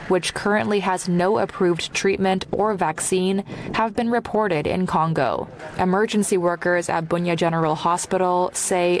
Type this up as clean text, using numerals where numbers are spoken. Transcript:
which currently has no approved treatment or vaccine, have been reported in Congo. Emergency workers at Bunia General Hospital say